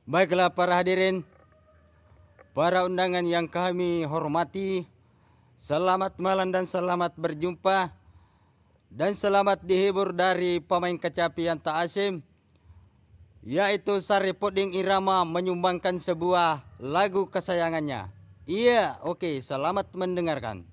Baiklah para hadirin, para undangan yang kami hormati, selamat malam dan selamat berjumpa. Dan selamat dihibur dari pemain kecapi yang tak asing, yaitu Sari Puding Irama menyumbangkan sebuah lagu kesayangannya. Iya, oke, selamat mendengarkan.